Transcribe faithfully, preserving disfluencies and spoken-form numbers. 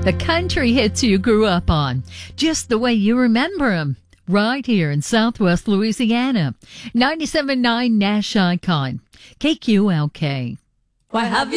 The country hits you grew up on, just the way you remember them. Right here in Southwest Louisiana. ninety-seven point nine Nash Icon. K Q L K. Why have you